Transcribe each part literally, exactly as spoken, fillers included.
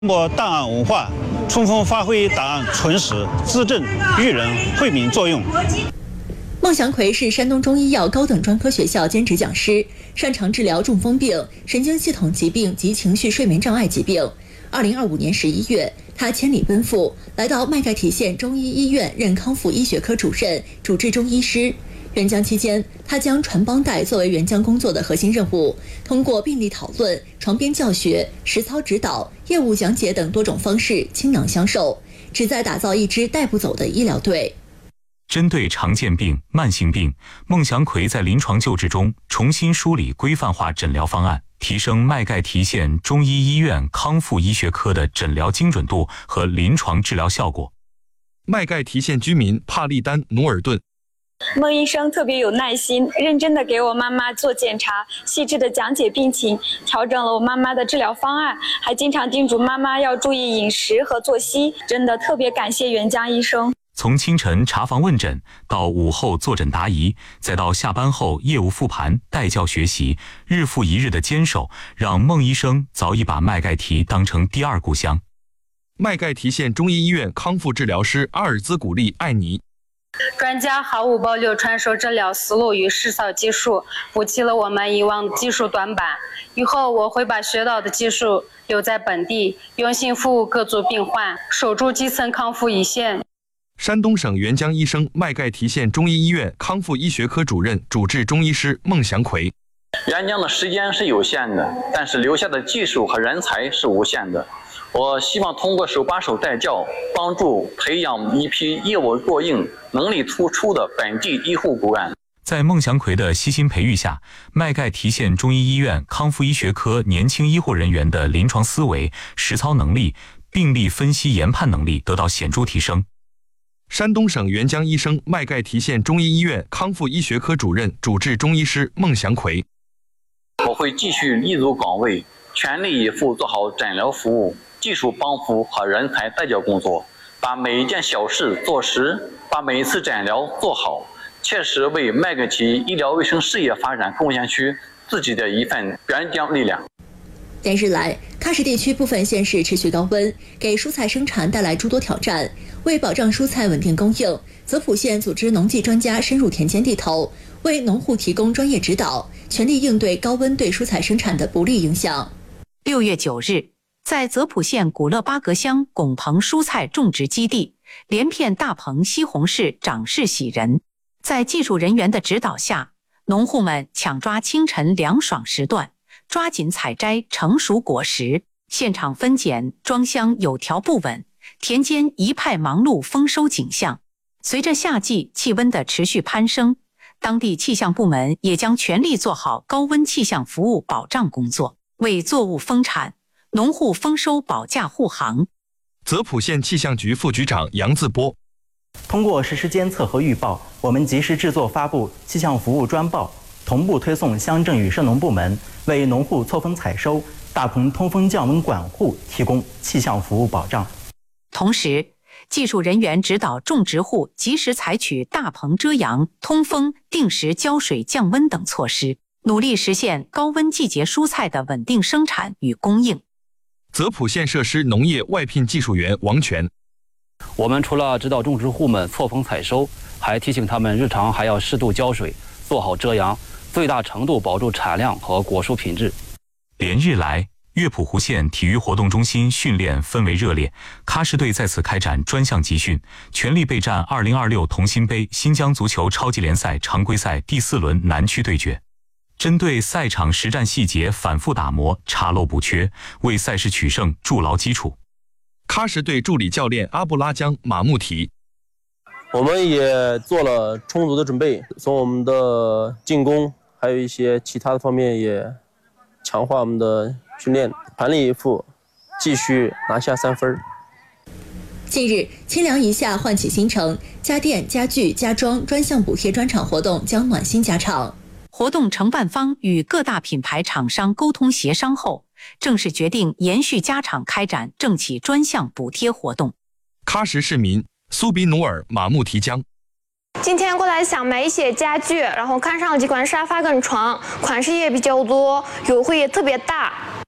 通过档案文化，充分发挥档案存实、质证、育人、惠民作用。 孟祥奎是山东中医药高等专科学校兼职讲师，擅长治疗中风病、神经系统疾病及情绪睡眠障碍疾病。二零二五年十一月，他千里奔赴，来到麦盖提县中医医院任康复医学科主任、主治中医师。援疆期间，他将传帮带作为援疆工作的核心任务，通过病例讨论、床边教学、实操指导、业务讲解等多种方式倾囊相授，旨在打造一支带不走的医疗队。 针对常见病、慢性病，孟祥奎在临床救治中重新梳理规范化诊疗方案，提升麦盖提县中医医院康复医学科的诊疗精准度和临床治疗效果。 麦盖提县居民帕利丹·努尔顿。 孟医生特别有耐心，认真的给我妈妈做检查，细致的讲解病情，调整了我妈妈的治疗方案，还经常叮嘱妈妈要注意饮食和作息，真的特别感谢援疆医生。 从清晨查房问诊，到午后坐诊答疑，再到下班后业务复盘、带教学习，日复一日的坚守，让孟医生早已把麦盖提当成第二故乡。 麦盖提县中医医院康复治疗师阿尔兹古利·艾尼。 专家毫无保留传授治疗思路与实操技术，补齐了我们以往技术短板。以后我会把学到的技术留在本地，用心服务各族病患，守住基层康复一线。 山东省援疆医生麦盖提县中医医院康复医学科主任、主治中医师孟祥奎。 援疆的时间是有限的，但是留下的技术和人才是无限的。我希望通过手把手带教，帮助培养一批业务过硬、能力突出的本地医护骨干。 在孟祥奎的悉心培育下，麦盖提县中医医院康复医学科年轻医护人员的临床思维、实操能力、病例分析研判能力得到显著提升。 山东省援疆医生麦盖提县中医医院康复医学科主任、主治中医师孟祥奎。 我会继续立足岗位，全力以赴做好诊疗服务、技术帮扶和人才带教工作，把每一件小事做实，把每一次诊疗做好，切实为麦盖提医疗卫生事业发展贡献出自己的一份援疆力量。 连日来，喀什地区部分县市持续高温，给蔬菜生产带来诸多挑战。为保障蔬菜稳定供应，泽普县组织农技专家深入田间地头，为农户提供专业指导，全力应对高温对蔬菜生产的不利影响。 六月九日，在泽普县古勒巴格乡拱棚蔬菜种植基地，连片大棚西红柿长势喜人。在技术人员的指导下，农户们抢抓清晨凉爽时段，抓紧采摘成熟果实，现场分拣装箱有条不紊，田间一派忙碌丰收景象。随着夏季气温的持续攀升，当地气象部门也将全力做好高温气象服务保障工作，为作物丰产、农户丰收保驾护航。 泽普县气象局副局长杨自波。 通过实时监测和预报，我们及时制作发布气象服务专报，同步推送乡镇与涉农部门，为农户错峰采收、大棚通风降温管护提供气象服务保障。 同时，技术人员指导种植户及时采取大棚遮阳、通风、定时浇水降温等措施，努力实现高温季节蔬菜的稳定生产与供应。 泽普县设施农业外聘技术员王全。 我们除了指导种植户们错峰采收，还提醒他们日常还要适度浇水，做好遮阳，最大程度保住产量和果蔬品质。 连日来，乐普湖县体育活动中心训练氛围热烈，喀什队在此开展专项集训，全力备战二零二六同心杯新疆足球超级联赛常规赛第四轮南区对决。针对赛场实战细节反复打磨、查漏补缺，为赛事取胜筑牢基础。 喀什队助理教练阿布拉江马木提。 我们也做了充足的准备，从我们的进攻还有一些其他的方面也强化我们的训练，全力以赴，继续拿下三分。 近日，清凉一夏唤起新城，家电、家具、家装专项补贴专场活动将暖心加场。 活动承办方与各大品牌厂商沟通协商后，正式决定延续加场开展政企专项补贴活动。 喀什市民苏比努尔马木提江。 今天过来想买一些家具，然后看上几款沙发跟床，款式也比较多，优惠也特别大。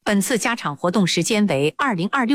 本次家场活动时间为二零二六